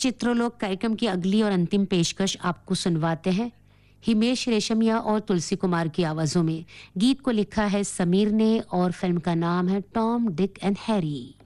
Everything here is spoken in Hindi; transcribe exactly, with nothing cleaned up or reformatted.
चित्रलोक कार्यक्रम की अगली और अंतिम पेशकश आपको सुनवाते हैं हिमेश रेशमिया और तुलसी कुमार की आवाजों में। गीत को लिखा है समीर ने और फिल्म का नाम है टॉम डिक एंड हैरी।